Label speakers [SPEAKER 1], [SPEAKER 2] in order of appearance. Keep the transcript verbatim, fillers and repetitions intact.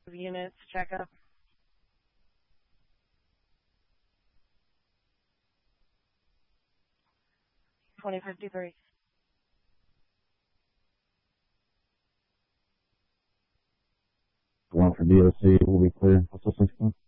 [SPEAKER 1] Units, checkup. twenty fifty-three.
[SPEAKER 2] One for D O C will be clear. What's the sixteen?